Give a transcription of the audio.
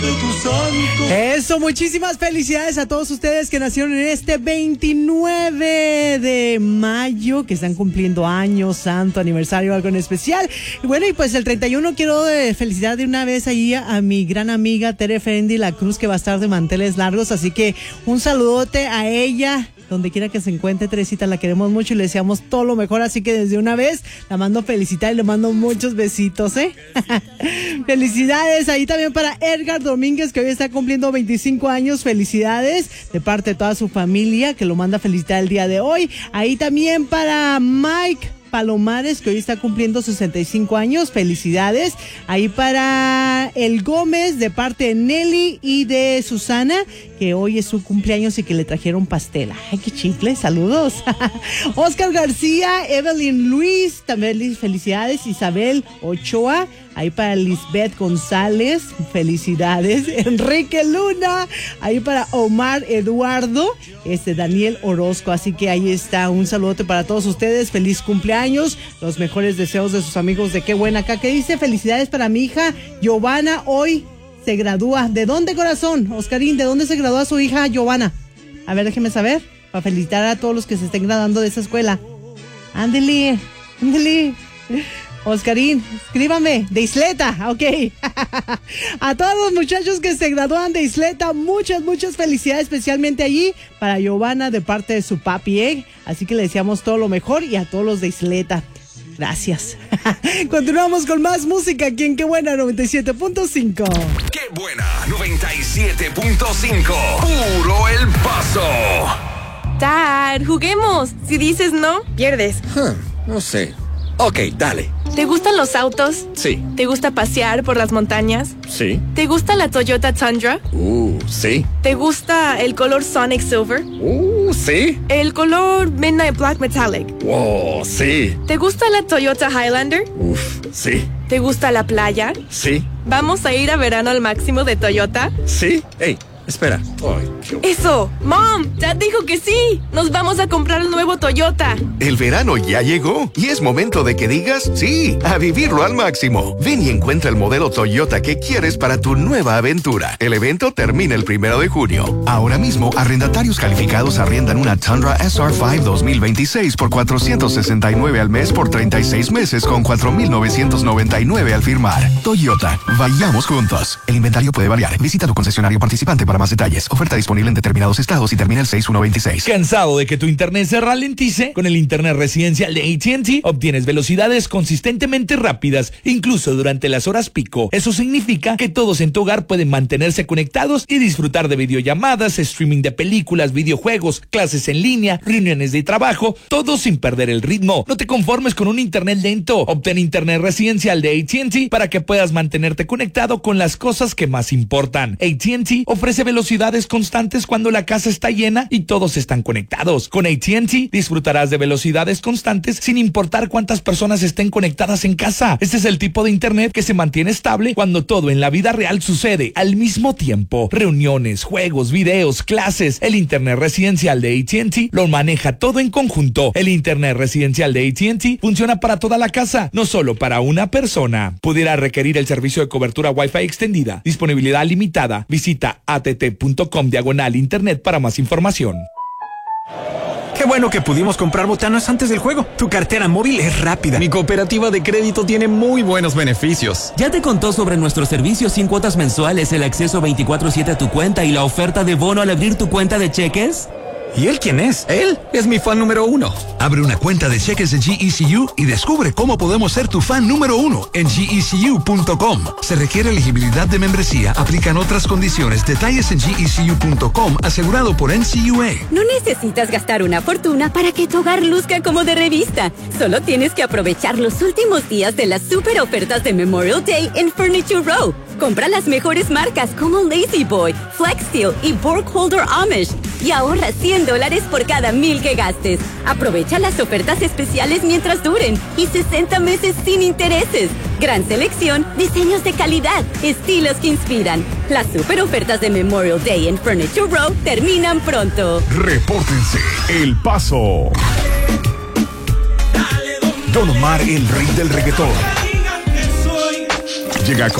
de tu santo. Eso, muchísimas felicidades a todos ustedes que nacieron en este 29 de mayo, que están cumpliendo años, santo, aniversario, algo en especial. Y bueno, y pues el 31 quiero felicitar de una vez ahí a mi gran amiga Tere Fendi La Cruz, que va a estar de manteles largos, así que un saludote a ella. Donde quiera que se encuentre, Teresita, la queremos mucho y le deseamos todo lo mejor, así que desde una vez la mando felicitar y le mando muchos besitos, Felicidades ahí también para Edgar Domínguez, que hoy está cumpliendo 25 años, felicidades de parte de toda su familia, que lo manda a felicitar el día de hoy. Ahí también para Mike Palomares, que hoy está cumpliendo 65 años, felicidades. Ahí para el Gómez, de parte de Nelly y de Susana, que hoy es su cumpleaños y que le trajeron pastel. Ay, qué chicle, saludos. Oscar García, Evelyn Luis, también felicidades. Isabel Ochoa, ahí para Lisbeth González, felicidades. Enrique Luna, ahí para Omar Eduardo, Daniel Orozco, así que ahí está, un saludote para todos ustedes, feliz cumpleaños, los mejores deseos de sus amigos de Qué Buena Acá, que dice felicidades para mi hija Giovanna, hoy se gradúa. ¿De dónde, corazón? Oscarín, ¿de dónde se gradúa su hija Giovanna? A ver, déjeme saber, para felicitar a todos los que se estén graduando de esa escuela. Ándele. Oscarín, escríbame, de Isleta, ok. A todos los muchachos que se gradúan de Isleta, muchas felicidades, especialmente allí para Giovanna de parte de su papi, Así que le deseamos todo lo mejor y a todos los de Isleta. Gracias. Continuamos con más música aquí en Qué Buena 97.5. Qué Buena 97.5. Puro El Paso. Dad, juguemos. Si dices no, pierdes. No sé. Ok, dale. ¿Te gustan los autos? Sí. ¿Te gusta pasear por las montañas? Sí. ¿Te gusta la Toyota Tundra? Sí. ¿Te gusta el color Sonic Silver? Sí. ¿El color Midnight Black Metallic? Wow, sí. ¿Te gusta la Toyota Highlander? Sí. ¿Te gusta la playa? Sí. ¿Vamos a ir a verano al máximo de Toyota? Sí. Hey, espera. ¡Eso! ¡Mom! Dad dijo que sí. Nos vamos a comprar el nuevo Toyota. El verano ya llegó y es momento de que digas sí a vivirlo al máximo. Ven y encuentra el modelo Toyota que quieres para tu nueva aventura. El evento termina el 1 de junio. Ahora mismo, arrendatarios calificados arriendan una Tundra SR5 2026 por $469 al mes por 36 meses con $4,999 al firmar. Toyota, vayamos juntos. El inventario puede variar. Visita tu concesionario participante para más detalles. Oferta disponible en determinados estados y termina el 6126. ¿Cansado de que tu internet se ralentice? Con el internet residencial de AT&T obtienes velocidades consistentemente rápidas, incluso durante las horas pico. Eso significa que todos en tu hogar pueden mantenerse conectados y disfrutar de videollamadas, streaming de películas, videojuegos, clases en línea, reuniones de trabajo, todo sin perder el ritmo. No te conformes con un internet lento. Obtén internet residencial de AT&T para que puedas mantenerte conectado con las cosas que más importan. AT&T ofrece velocidades constantes cuando la casa está llena y todos están conectados. Con AT&T disfrutarás de velocidades constantes sin importar cuántas personas estén conectadas en casa. Este es el tipo de internet que se mantiene estable cuando todo en la vida real sucede al mismo tiempo. Reuniones, juegos, videos, clases. El internet residencial de AT&T lo maneja todo en conjunto. El internet residencial de AT&T funciona para toda la casa, no solo para una persona. Pudiera requerir el servicio de cobertura Wi-Fi extendida. Disponibilidad limitada. Visita att.com/internet para más información. Qué bueno que pudimos comprar botanas antes del juego. Tu cartera móvil es rápida. Mi cooperativa de crédito tiene muy buenos beneficios. ¿Ya te contó sobre nuestros servicios sin cuotas mensuales, el acceso 24/7 a tu cuenta y la oferta de bono al abrir tu cuenta de cheques? ¿Y él quién es? Él es mi fan número 1. Abre una cuenta de cheques de GECU y descubre cómo podemos ser tu fan número 1 en GECU.com. Se requiere elegibilidad de membresía, aplican otras condiciones, detalles en GECU.com, asegurado por NCUA. No necesitas gastar una fortuna para que tu hogar luzca como de revista. Solo tienes que aprovechar los últimos días de las super ofertas de Memorial Day en Furniture Row. Compra las mejores marcas como Lazy Boy, Flex Steel y Borg Holder Amish y ahorra $100 por cada 1,000 que gastes. Aprovecha las ofertas especiales mientras duren y 60 meses sin intereses. Gran selección, diseños de calidad, estilos que inspiran. Las super ofertas de Memorial Day en Furniture Row terminan pronto. Repórtense El Paso. Don Omar, el rey del reggaetón, llega